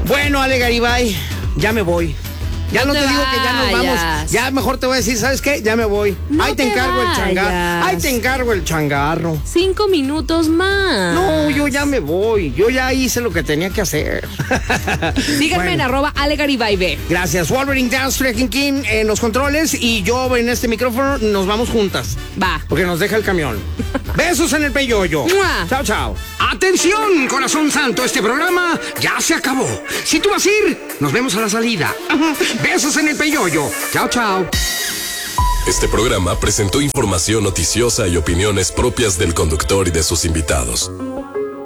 Bueno, Ale Garibay, ya me voy. Ya no te digo que ya nos vamos. Ya mejor te voy a decir, ¿sabes qué? Ya me voy. No ahí te encargo el changarro. Ahí te encargo el changarro. 5 minutos más. No, yo ya me voy. Yo ya hice lo que tenía que hacer. Síganme en @AleGaribay. Gracias. Wolverine Dance, Trekking King en los controles y yo en este micrófono nos vamos juntas. Va. Porque nos deja el camión. Besos en el peyoyo. Chao, chao. Atención, corazón santo, este programa ya se acabó. Si tú vas a ir, nos vemos a la salida. Besos en el peyoyo. Chao, chao. Este programa presentó información noticiosa y opiniones propias del conductor y de sus invitados.